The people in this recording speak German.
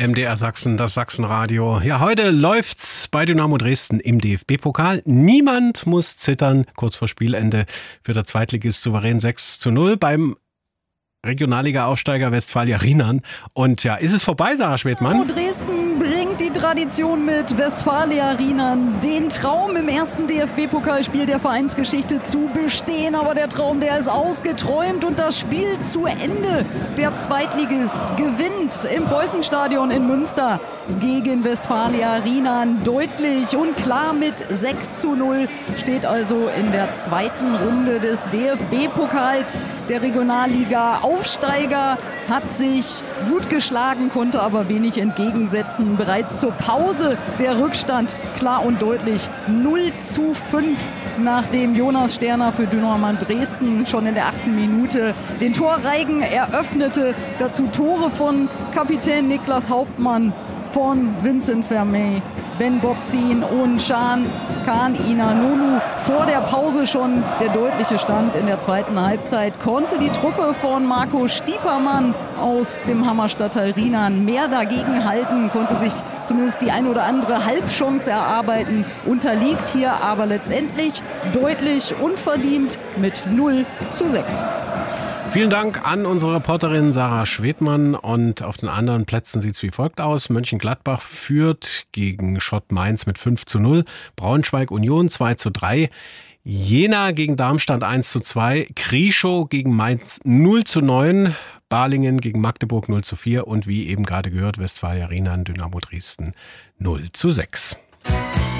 MDR Sachsen, das Sachsenradio. Ja, heute läuft's bei Dynamo Dresden im DFB-Pokal. Niemand muss zittern. Kurz vor Spielende für der Zweitligist souverän 6:0 beim Regionalliga-Aufsteiger Westfalia Rienan. Und ja, ist es vorbei, Sarah Schwedmann? Dresden bringt die Tradition mit. Westfalia Rienan, den Traum im ersten DFB-Pokalspiel der Vereinsgeschichte zu bestehen. Aber der Traum, der ist ausgeträumt und das Spiel zu Ende. Der Zweitligist gewinnt im Preußenstadion in Münster gegen Westfalia Rienan deutlich und klar mit 6:0. Steht also in der zweiten Runde des DFB-Pokals der Regionalliga. Aufsteiger hat sich gut geschlagen, konnte aber wenig entgegensetzen. Bereits zur Pause der Rückstand klar und deutlich 0:5, nachdem Jonas Sterner für Dynamo Dresden schon in der 8. Minute den Torreigen eröffnete. Dazu Tore von Kapitän Niklas Hauptmann, von Vincent Vermey, Ben Bobzin und Can Inanolu. Vor der Pause schon der deutliche Stand in der zweiten Halbzeit. Konnte die Truppe von Marco Stiepermann aus dem Hammerstadtteil Rienan mehr dagegen halten, konnte sich zumindest die ein oder andere Halbchance erarbeiten, unterliegt hier aber letztendlich deutlich unverdient mit 0:6. Vielen Dank an unsere Reporterin Sarah Schwedmann. Und auf den anderen Plätzen sieht es wie folgt aus. Mönchengladbach führt gegen Schott Mainz mit 5:0. Braunschweig Union 2:3. Jena gegen Darmstadt 1:2. Krieschow gegen Mainz 0:9. Balingen gegen Magdeburg 0:4. Und wie eben gerade gehört, Westfalia Rienan Dynamo Dresden 0:6.